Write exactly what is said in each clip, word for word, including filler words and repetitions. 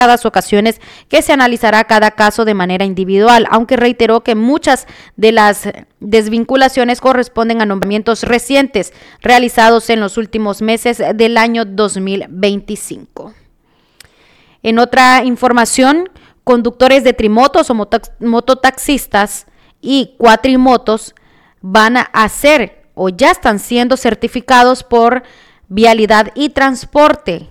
ocasiones que se analizará cada caso de manera individual, aunque reiteró que muchas de las desvinculaciones corresponden a nombramientos recientes realizados en los últimos meses del año dos mil veinticinco. En otra información, conductores de trimotos o mototaxistas y cuatrimotos van a ser o ya están siendo certificados por Vialidad y Transporte,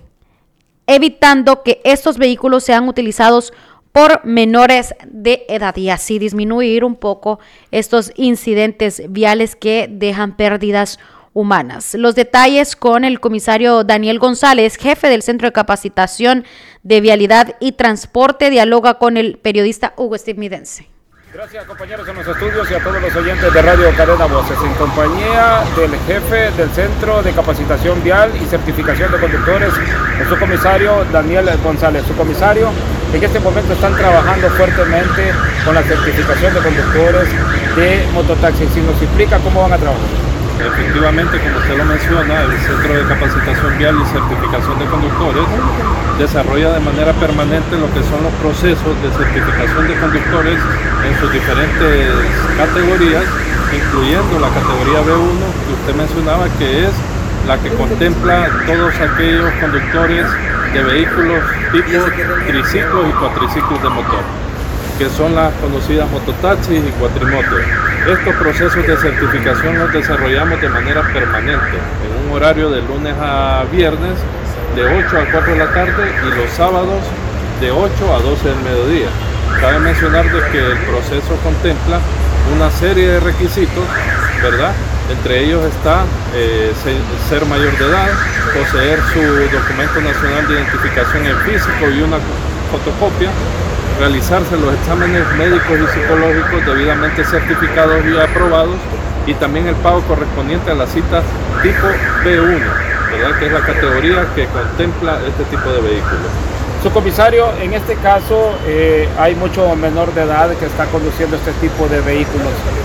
evitando que estos vehículos sean utilizados por menores de edad y así disminuir un poco estos incidentes viales que dejan pérdidas humanas. Los detalles con el comisario Daniel González, jefe del Centro de Capacitación de Vialidad y Transporte, dialoga con el periodista Hugo Estividense. Gracias, compañeros en los estudios y a todos los oyentes de Radio Cadena Voces, en compañía del jefe del Centro de Capacitación Vial y Certificación de Conductores, el subcomisario Daniel González. Subcomisario, en este momento están trabajando fuertemente con la certificación de conductores de mototaxis. Si nos explica cómo van a trabajar. Efectivamente, como usted lo menciona, el Centro de Capacitación Vial y Certificación de Conductores desarrolla de manera permanente lo que son los procesos de certificación de conductores en sus diferentes categorías, incluyendo la categoría B uno que usted mencionaba, que es la que contempla todos aquellos conductores de vehículos tipo triciclos y cuatriciclos de motor, que son las conocidas mototaxis y cuatrimotos. Estos procesos de certificación los desarrollamos de manera permanente, en un horario de lunes a viernes, de ocho a cuatro de la tarde, y los sábados de ocho a doce del mediodía. Cabe mencionar de que el proceso contempla una serie de requisitos, ¿verdad? Entre ellos está eh, ser mayor de edad, poseer su documento nacional de identificación en físico y una fotocopia, realizarse los exámenes médicos y psicológicos debidamente certificados y aprobados, y también el pago correspondiente a la cita tipo B uno, ¿verdad? Que es la categoría que contempla este tipo de vehículos. Subcomisario, en este caso eh, hay mucho menor de edad que está conduciendo este tipo de vehículos.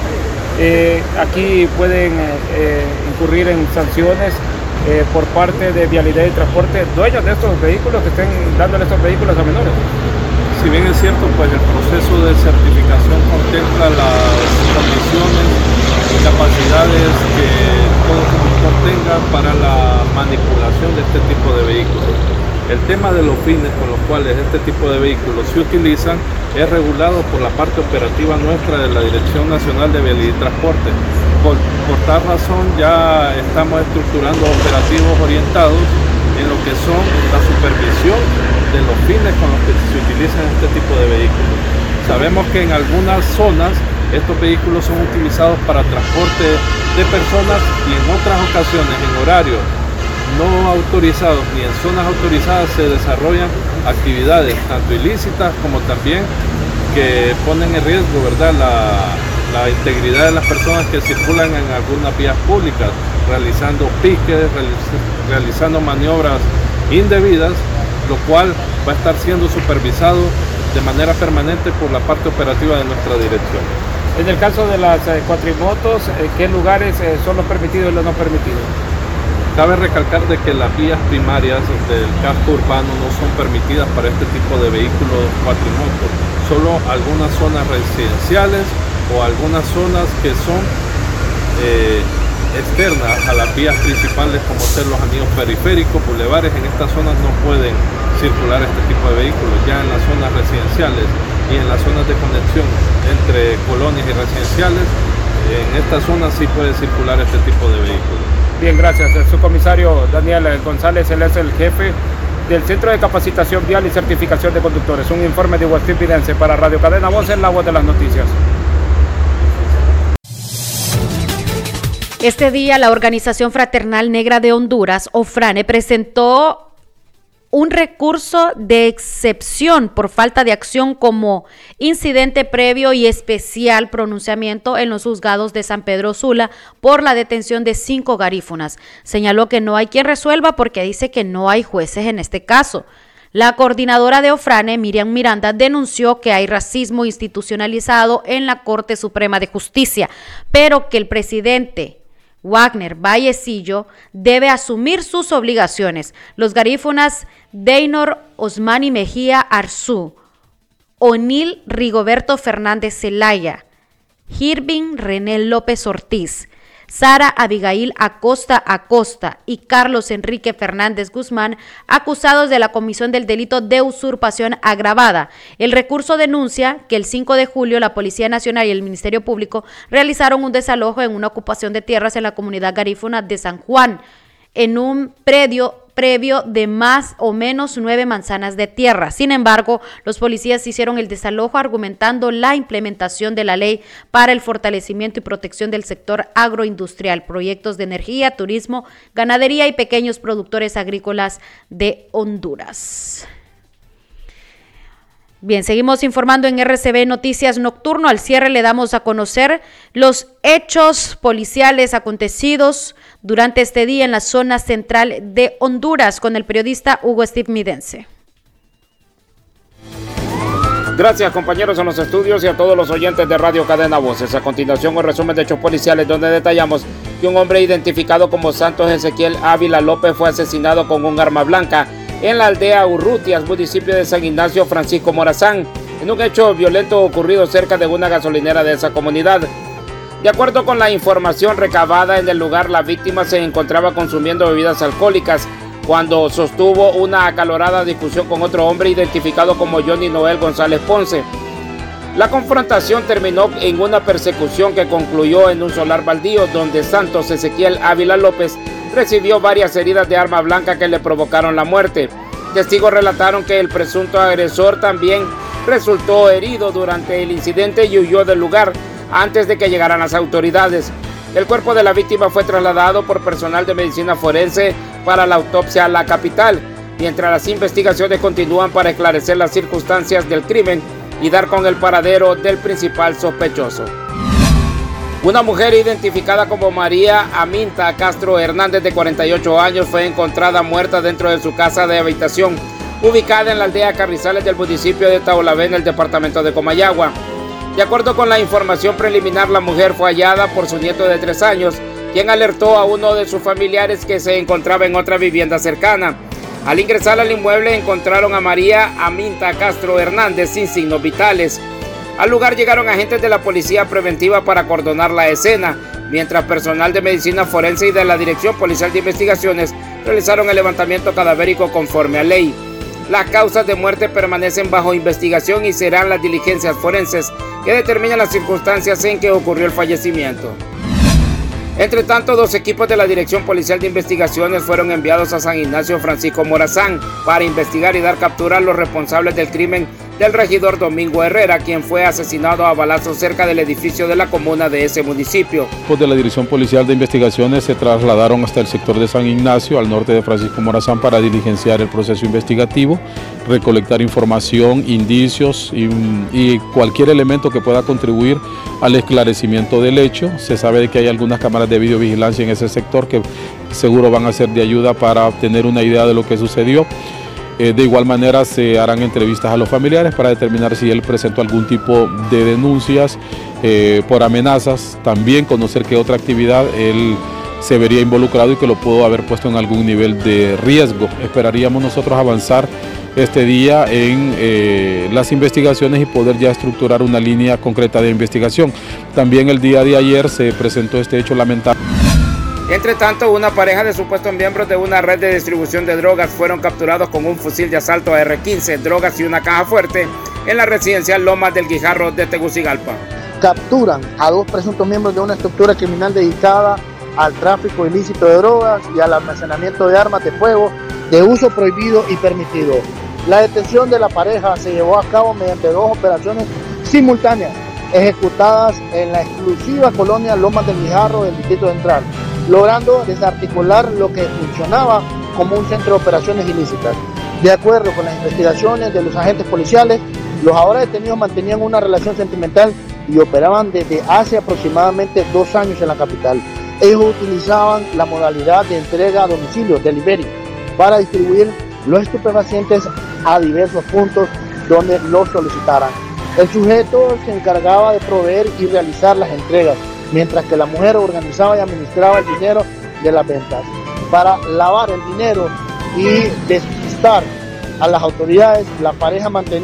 Eh, aquí pueden eh, incurrir en sanciones eh, por parte de Vialidad y Transporte, dueños de estos vehículos que estén dándole estos vehículos a menores. Si bien es cierto, pues el proceso de certificación contempla las condiciones y capacidades que todo conductor tenga para la manipulación de este tipo de vehículos. El tema de los fines con los cuales este tipo de vehículos se utilizan es regulado por la parte operativa nuestra de la Dirección Nacional de Vialidad y Transporte. Por, por tal razón ya estamos estructurando operativos orientados en lo que son la supervisión de los fines con los que se utilizan este tipo de vehículos. Sabemos que en algunas zonas estos vehículos son utilizados para transporte de personas y en otras ocasiones en horarios no autorizados ni en zonas autorizadas se desarrollan actividades tanto ilícitas como también que ponen en riesgo, ¿verdad?, la, la integridad de las personas que circulan en algunas vías públicas, realizando piques, realizando maniobras indebidas, lo cual va a estar siendo supervisado de manera permanente por la parte operativa de nuestra dirección. En el caso de las eh, cuatrimotos, eh, ¿qué lugares eh, son los permitidos y los no permitidos? Cabe recalcar de que las vías primarias del casco urbano no son permitidas para este tipo de vehículos cuatrimotos, solo algunas zonas residenciales o algunas zonas que son eh, externas a las vías principales, como ser los anillos periféricos, bulevares. En estas zonas no pueden circular este tipo de vehículos. Ya en las zonas residenciales y en las zonas de conexión entre colonias y residenciales, en estas zonas sí puede circular este tipo de vehículos. Bien, gracias. El subcomisario Daniel González, él es el jefe del Centro de Capacitación Vial y Certificación de Conductores. Un informe de Hugo Estividense para Radio Cadena Voces, la voz de las noticias. Este día, la Organización Fraternal Negra de Honduras, OFRANE, presentó un recurso de excepción por falta de acción como incidente previo y especial pronunciamiento en los juzgados de San Pedro Sula por la detención de cinco garífunas. Señaló que no hay quien resuelva porque dice que no hay jueces en este caso. La coordinadora de OFRANE, Miriam Miranda, denunció que hay racismo institucionalizado en la Corte Suprema de Justicia, pero que el presidente Wagner Vallecillo debe asumir sus obligaciones. Los garífunas Deynor Osmani Mejía Arzú, O'Neill Rigoberto Fernández Zelaya, Irving René López Ortiz, Sara Abigail Acosta Acosta y Carlos Enrique Fernández Guzmán, acusados de la comisión del delito de usurpación agravada. El recurso denuncia que el cinco de julio la Policía Nacional y el Ministerio Público realizaron un desalojo en una ocupación de tierras en la comunidad garífuna de San Juan, en un predio previo de más o menos nueve manzanas de tierra. Sin embargo, los policías hicieron el desalojo argumentando la implementación de la ley para el fortalecimiento y protección del sector agroindustrial, proyectos de energía, turismo, ganadería y pequeños productores agrícolas de Honduras. Bien, seguimos informando en R C B Noticias Nocturno. Al cierre le damos a conocer los hechos policiales acontecidos durante este día en la zona central de Honduras con el periodista Hugo Steve Midense. Gracias, compañeros en los estudios y a todos los oyentes de Radio Cadena Voces. A continuación, un resumen de hechos policiales donde detallamos que un hombre identificado como Santos Ezequiel Ávila López fue asesinado con un arma blanca en la aldea Urrutias, municipio de San Ignacio Francisco Morazán, en un hecho violento ocurrido cerca de una gasolinera de esa comunidad. De acuerdo con la información recabada en el lugar, la víctima se encontraba consumiendo bebidas alcohólicas cuando sostuvo una acalorada discusión con otro hombre identificado como Johnny Noel González Ponce. La confrontación terminó en una persecución que concluyó en un solar baldío donde Santos Ezequiel Ávila López recibió varias heridas de arma blanca que le provocaron la muerte. Testigos relataron que el presunto agresor también resultó herido durante el incidente y huyó del lugar antes de que llegaran las autoridades. El cuerpo de la víctima fue trasladado por personal de medicina forense para la autopsia a la capital, mientras las investigaciones continúan para esclarecer las circunstancias del crimen y dar con el paradero del principal sospechoso. Una mujer identificada como María Aminta Castro Hernández, de cuarenta y ocho años, fue encontrada muerta dentro de su casa de habitación, ubicada en la aldea Carrizales del municipio de Taolabé, en el departamento de Comayagua. De acuerdo con la información preliminar, la mujer fue hallada por su nieto de tres años, quien alertó a uno de sus familiares que se encontraba en otra vivienda cercana. Al ingresar al inmueble encontraron a María Aminta Castro Hernández sin signos vitales. Al lugar llegaron agentes de la Policía Preventiva para acordonar la escena, mientras personal de medicina forense y de la Dirección Policial de Investigaciones realizaron el levantamiento cadavérico conforme a ley. Las causas de muerte permanecen bajo investigación y serán las diligencias forenses que determinen las circunstancias en que ocurrió el fallecimiento. Entre tanto, dos equipos de la Dirección Policial de Investigaciones fueron enviados a San Ignacio Francisco Morazán para investigar y dar captura a los responsables del crimen del regidor Domingo Herrera, quien fue asesinado a balazos cerca del edificio de la comuna de ese municipio. Los de la Dirección Policial de Investigaciones se trasladaron hasta el sector de San Ignacio, al norte de Francisco Morazán, para diligenciar el proceso investigativo, recolectar información, indicios y, y cualquier elemento que pueda contribuir al esclarecimiento del hecho. Se sabe de que hay algunas cámaras de videovigilancia en ese sector que seguro van a ser de ayuda para obtener una idea de lo que sucedió. Eh, de igual manera se harán entrevistas a los familiares para determinar si él presentó algún tipo de denuncias eh, por amenazas, también conocer qué otra actividad él se vería involucrado y que lo pudo haber puesto en algún nivel de riesgo. Esperaríamos nosotros avanzar este día en eh, las investigaciones y poder ya estructurar una línea concreta de investigación. También el día de ayer se presentó este hecho lamentable. Entre tanto, una pareja de supuestos miembros de una red de distribución de drogas fueron capturados con un fusil de asalto A R quince, drogas y una caja fuerte en la residencial Lomas del Guijarro de Tegucigalpa. Capturan a dos presuntos miembros de una estructura criminal dedicada al tráfico ilícito de drogas y al almacenamiento de armas de fuego de uso prohibido y permitido. La detención de la pareja se llevó a cabo mediante dos operaciones simultáneas ejecutadas en la exclusiva colonia Lomas del Guijarro del Distrito Central, logrando desarticular lo que funcionaba como un centro de operaciones ilícitas. De acuerdo con las investigaciones de los agentes policiales, los ahora detenidos mantenían una relación sentimental y operaban desde hace aproximadamente dos años en la capital. Ellos utilizaban la modalidad de entrega a domicilio, delivery, para distribuir los estupefacientes a diversos puntos donde los solicitaran. El sujeto se encargaba de proveer y realizar las entregas, mientras que la mujer organizaba y administraba el dinero de las ventas. Para lavar el dinero y despistar a las autoridades. La pareja mantenía